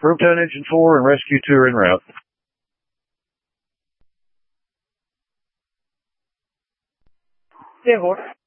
Proton Engine 4 and Rescue 2 are en route. Vehicle.